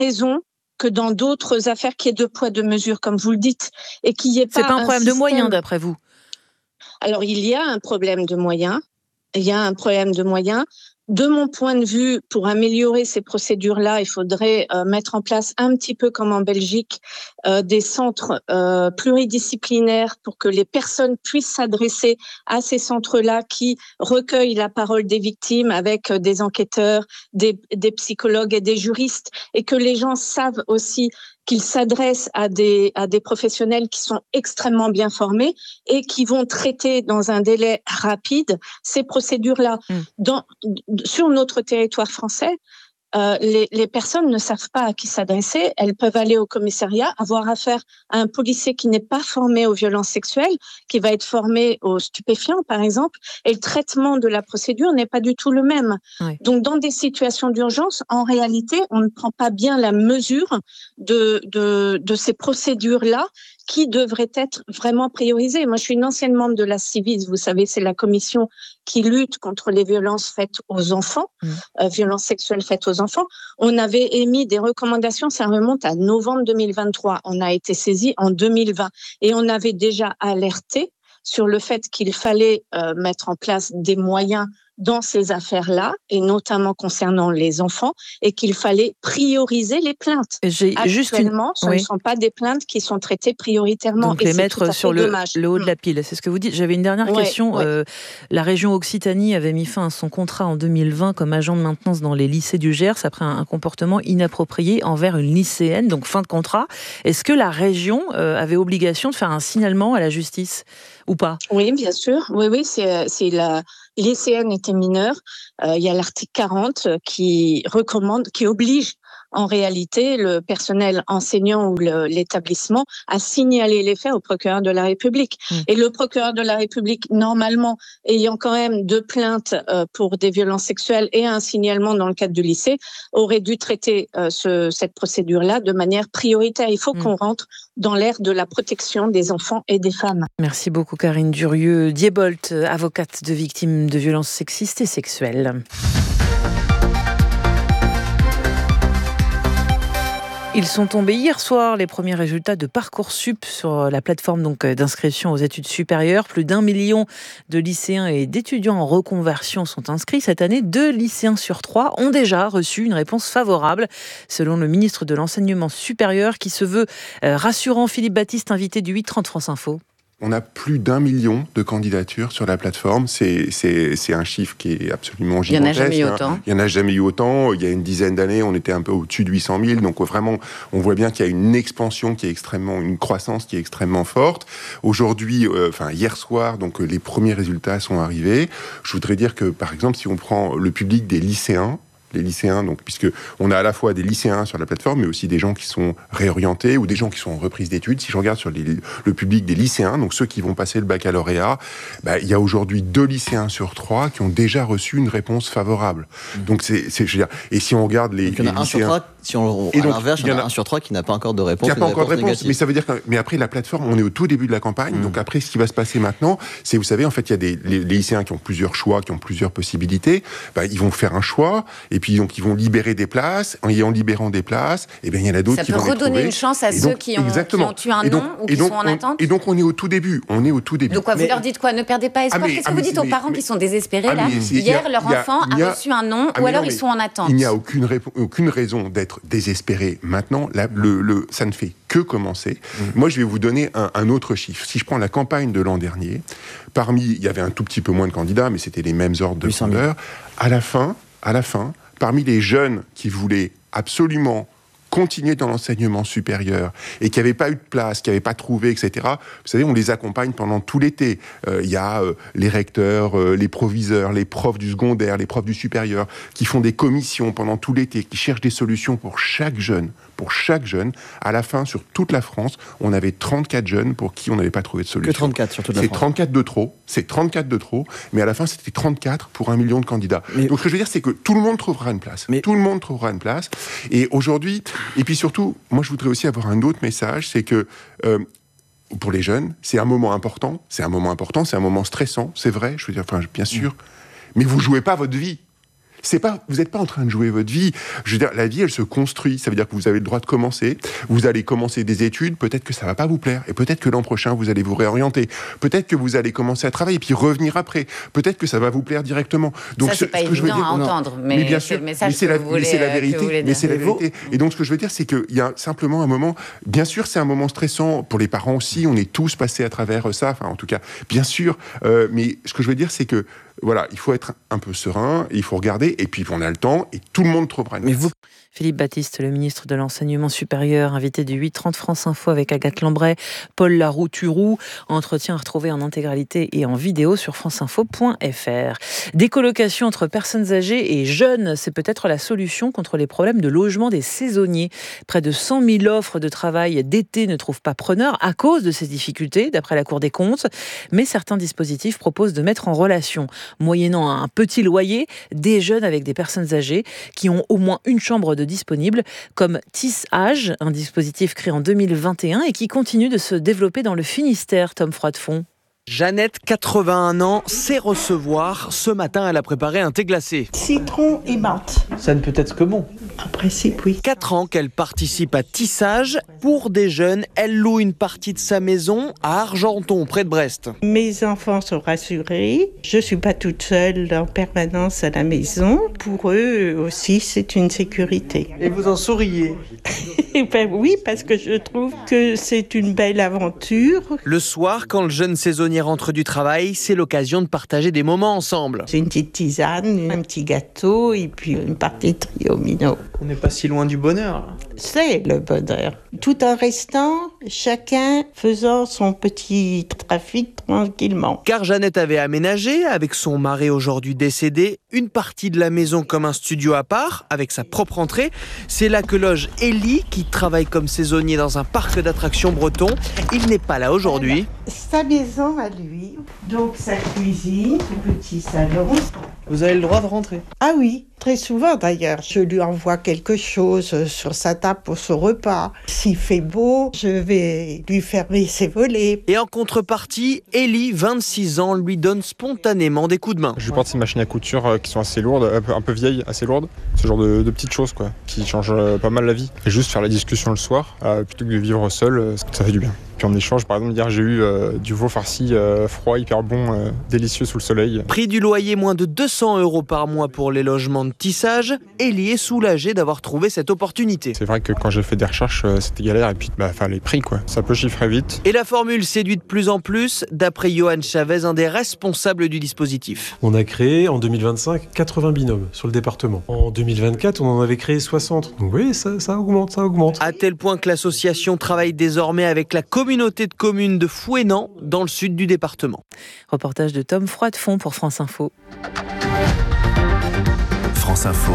raison que dans d'autres affaires, qu'il y ait 2 poids 2 mesures, comme vous le dites, et qu'il n'y ait pas C'est pas un problème de moyens, d'après vous? Alors, il y a un problème de moyens. Il y a un problème de moyens. De mon point de vue, pour améliorer ces procédures-là, il faudrait mettre en place un petit peu comme en Belgique des centres pluridisciplinaires pour que les personnes puissent s'adresser à ces centres-là qui recueillent la parole des victimes avec des enquêteurs, des psychologues et des juristes, et que les gens savent aussi qu'ils s'adressent à des professionnels qui sont extrêmement bien formés et qui vont traiter dans un délai rapide ces procédures-là. Sur notre territoire français, les personnes ne savent pas à qui s'adresser. Elles peuvent aller au commissariat, avoir affaire à un policier qui n'est pas formé aux violences sexuelles, qui va être formé aux stupéfiants, par exemple, et le traitement de la procédure n'est pas du tout le même. Oui. Donc, dans des situations d'urgence, en réalité, on ne prend pas bien la mesure de ces procédures-là qui devraient être vraiment priorisées. Moi, je suis une ancienne membre de la CIVIS, vous savez, c'est la commission qui lutte contre les violences faites aux enfants, violences sexuelles faites aux enfants. On avait émis des recommandations, ça remonte à novembre 2023. On a été saisi en 2020 et on avait déjà alerté sur le fait qu'il fallait mettre en place des moyens dans ces affaires-là, et notamment concernant les enfants, et qu'il fallait prioriser les plaintes. Actuellement, ce ne sont pas des plaintes qui sont traitées prioritairement. Donc les mettre sur le haut de la pile, c'est ce que vous dites. J'avais une dernière question. La région Occitanie avait mis fin à son contrat en 2020 comme agent de maintenance dans les lycées du Gers après un comportement inapproprié envers une lycéenne, donc fin de contrat. Est-ce que la région avait obligation de faire un signalement à la justice ou pas? Oui, bien sûr. Oui, c'est la lycéenne était mineure. Il y a l'article 40 qui oblige en réalité le personnel enseignant ou l'établissement à signaler les faits au procureur de la République. Et le procureur de la République, normalement, ayant quand même 2 plaintes pour des violences sexuelles et un signalement dans le cadre du lycée, aurait dû traiter cette procédure-là de manière prioritaire. Il faut qu'on rentre dans l'ère de la protection des enfants et des femmes. Merci beaucoup Karine Durieux-Diebolt, avocate de victimes de violences sexistes et sexuelles. Ils sont tombés hier soir, les premiers résultats de Parcoursup sur la plateforme d'inscription aux études supérieures. Plus d'1 million de lycéens et d'étudiants en reconversion sont inscrits. Cette année, 2 lycéens sur 3 ont déjà reçu une réponse favorable, selon le ministre de l'Enseignement supérieur, qui se veut rassurant. Philippe Baptiste, invité du 8h30 France Info. On a plus d'1 million de candidatures sur la plateforme. C'est un chiffre qui est absolument gigantesque. Il n'y en a jamais eu autant. Il n'y en a jamais eu autant. Il y a une dizaine d'années, on était un peu au-dessus de 800 000. Donc vraiment, on voit bien qu'il y a une expansion une croissance qui est extrêmement forte. Aujourd'hui, hier soir, les premiers résultats sont arrivés. Je voudrais dire que, par exemple, si on prend le public des lycéens, les lycéens, puisque on a à la fois des lycéens sur la plateforme, mais aussi des gens qui sont réorientés ou des gens qui sont en reprise d'études. Si je regarde sur le public des lycéens, donc ceux qui vont passer le baccalauréat, il y a aujourd'hui 2 lycéens sur 3 qui ont déjà reçu une réponse favorable. Donc je veux dire, et si on regarde les lycéens, il y en a 1 sur 3 qui n'a pas encore de réponse. Qui n'a pas encore de réponse, mais ça veut dire mais après la plateforme, on est au tout début de la campagne. Donc après, ce qui va se passer maintenant, c'est, vous savez, en fait, il y a les lycéens qui ont plusieurs choix, qui ont plusieurs possibilités. Ils vont faire un choix, et puis donc ils vont libérer des places. En libérant des places, il y en a d'autres qui vont les trouver. Ça peut redonner une chance à ceux qui ont eu un non ou qui sont en attente. Et donc on est au tout début. Donc vous leur dites quoi? Ne perdez pas espoir. Qu'est-ce que vous dites aux parents qui sont désespérés là? Hier, leur enfant a reçu un non, ou alors ils sont en attente. Il n'y a aucune raison d'être désespéré maintenant. Ça ne fait que commencer. Moi, je vais vous donner un autre chiffre. Si je prends la campagne de l'an dernier, il y avait un tout petit peu moins de candidats, mais c'était les mêmes ordres de grandeur. À la fin, parmi les jeunes qui voulaient absolument continuer dans l'enseignement supérieur et qui n'avaient pas eu de place, qui n'avaient pas trouvé, etc. Vous savez, on les accompagne pendant tout l'été. Il y a les recteurs, les proviseurs, les profs du secondaire, les profs du supérieur, qui font des commissions pendant tout l'été, qui cherchent des solutions pour chaque jeune. À la fin, sur toute la France, on avait 34 jeunes pour qui on n'avait pas trouvé de solution. Que 34 sur toute la France. C'est 34 de trop, mais à la fin, c'était 34 pour 1 million de candidats. Donc ce que je veux dire, c'est que tout le monde trouvera une place. Tout le monde trouvera une place. Et aujourd'hui, et puis surtout, moi je voudrais aussi avoir un autre message, c'est que pour les jeunes, c'est un moment important, c'est un moment stressant, c'est vrai, je veux dire, bien sûr, mais vous jouez pas votre vie. vous n'êtes pas en train de jouer votre vie. Je veux dire, la vie, elle se construit. Ça veut dire que vous avez le droit de commencer. Vous allez commencer des études. Peut-être que ça va pas vous plaire. Et peut-être que l'an prochain, vous allez vous réorienter. Peut-être que vous allez commencer à travailler puis revenir après. Peut-être que ça va vous plaire directement. Donc, ça, c'est pas évident à entendre. Mais bien sûr. Mais c'est la vérité. Mais c'est la vérité. Et donc, ce que je veux dire, c'est qu'il y a simplement un moment. Bien sûr, c'est un moment stressant pour les parents aussi. On est tous passés à travers ça. Enfin, en tout cas, bien sûr. Mais ce que je veux dire, c'est que voilà, il faut être un peu serein, il faut regarder, et puis on a le temps, et tout le monde trouvera une place. Philippe Baptiste, le ministre de l'Enseignement supérieur, invité du 8h30 France Info avec Agathe Lambray, Paul Laroux-Turou. Entretien à retrouver en intégralité et en vidéo sur franceinfo.fr. Décolocation entre personnes âgées et jeunes, c'est peut-être la solution contre les problèmes de logement des saisonniers. Près de 100 000 offres de travail d'été ne trouvent pas preneur à cause de ces difficultés, d'après la Cour des comptes. Mais certains dispositifs proposent de mettre en relation, moyennant un petit loyer, des jeunes avec des personnes âgées qui ont au moins une chambre disponible, comme Tissage, un dispositif créé en 2021 et qui continue de se développer dans le Finistère. Tom Froidefond. Jeannette, 81 ans, sait recevoir. Ce matin, elle a préparé un thé glacé. Citron et menthe. Ça ne peut être que bon. En principe, oui. 4 ans qu'elle participe à Tissage. Pour des jeunes, elle loue une partie de sa maison à Argenton, près de Brest. Mes enfants sont rassurés. Je ne suis pas toute seule en permanence à la maison. Pour eux aussi, c'est une sécurité. Et vous en souriez? Oui, parce que je trouve que c'est une belle aventure. Le soir, quand le jeune saisonnier rentre du travail, c'est l'occasion de partager des moments ensemble. C'est une petite tisane, un petit gâteau et puis une partie de triomino. On n'est pas si loin du bonheur. C'est le bonheur. Tout en restant, chacun faisant son petit trafic tranquillement. Car Jeannette avait aménagé, avec son mari aujourd'hui décédé, une partie de la maison comme un studio à part, avec sa propre entrée. C'est là que loge Élie, qui travaille comme saisonnier dans un parc d'attractions breton. Il n'est pas là aujourd'hui. Sa maison à lui, donc sa cuisine, son petit salon. Vous avez le droit de rentrer? Ah oui, très souvent d'ailleurs. Je lui envoie quelque chose sur sa table pour son repas. S'il fait beau, je vais lui fermer ses volets. Et en contrepartie, Élie, 26 ans, lui donne spontanément des coups de main. Je lui porte ces machines à couture qui sont assez lourdes, un peu vieilles, assez lourdes. Ce genre de petites choses quoi, qui changent pas mal la vie. Et juste faire la discussion le soir, plutôt que de vivre seul, ça fait du bien. Puis en échange, par exemple, hier j'ai eu du veau farci froid, hyper bon, délicieux sous le soleil. Prix du loyer, moins de 200 € par mois pour les logements de Tissage. Élie est soulagé d'avoir trouvé cette opportunité. C'est vrai que quand j'ai fait des recherches, c'était galère. Et puis les prix, quoi. Ça peut chiffrer vite. Et la formule séduit de plus en plus, d'après Johan Chavez, un des responsables du dispositif. On a créé en 2025 80 binômes sur le département. En 2024, on en avait créé 60. Donc oui, ça augmente. À tel point que l'association travaille désormais avec la communauté de communes de Fouesnant, dans le sud du département. Reportage de Tom Froidefond pour France Info. France Info,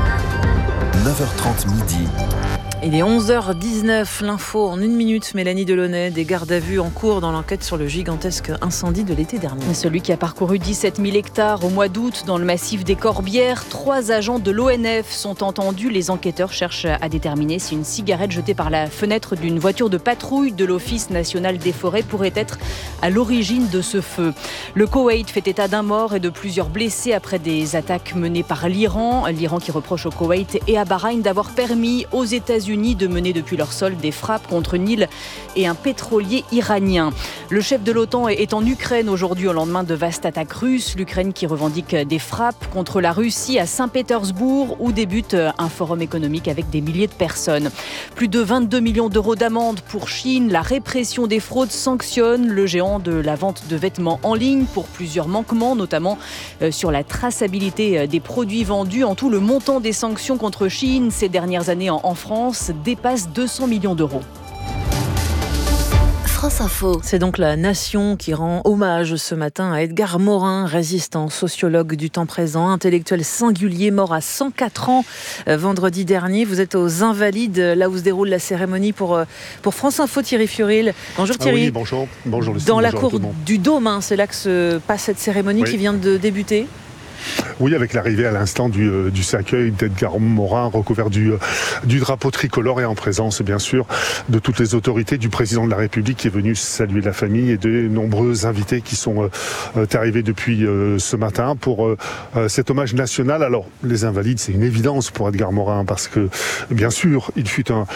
9h30 midi. Il est 11h19, l'info en 1 minute. Mélanie Delaunay, des gardes à vue en cours dans l'enquête sur le gigantesque incendie de l'été dernier. Celui qui a parcouru 17 000 hectares au mois d'août dans le massif des Corbières. 3 agents de l'ONF sont entendus. Les enquêteurs cherchent à déterminer si une cigarette jetée par la fenêtre d'une voiture de patrouille de l'Office national des forêts pourrait être à l'origine de ce feu. Le Koweït fait état d'un mort et de plusieurs blessés après des attaques menées par l'Iran. L'Iran qui reproche au Koweït et à Bahreïn d'avoir permis aux États-Unis de mener depuis leur sol des frappes contre une île et un pétrolier iranien. Le chef de l'OTAN est en Ukraine aujourd'hui au lendemain de vastes attaques russes. L'Ukraine qui revendique des frappes contre la Russie à Saint-Pétersbourg où débute un forum économique avec des milliers de personnes. Plus de 22 millions d'euros d'amende pour Chine. La répression des fraudes sanctionne le géant de la vente de vêtements en ligne pour plusieurs manquements, notamment sur la traçabilité des produits vendus. En tout, le montant des sanctions contre Chine ces dernières années en France dépasse 200 millions d'euros. France Info. C'est donc la Nation qui rend hommage ce matin à Edgar Morin, résistant, sociologue du temps présent, intellectuel singulier, mort à 104 ans vendredi dernier. Vous êtes aux Invalides, là où se déroule la cérémonie pour France Info. Thierry Furil. Bonjour Thierry. Oui, bonjour Lucie. Dans la cour du Dôme, c'est là que se passe cette cérémonie qui vient de débuter. Oui, avec l'arrivée à l'instant du cercueil d'Edgar Morin recouvert du drapeau tricolore et en présence bien sûr de toutes les autorités, du président de la République qui est venu saluer la famille et de nombreux invités qui sont arrivés depuis ce matin pour cet hommage national. Alors les Invalides, c'est une évidence pour Edgar Morin parce que bien sûr il fut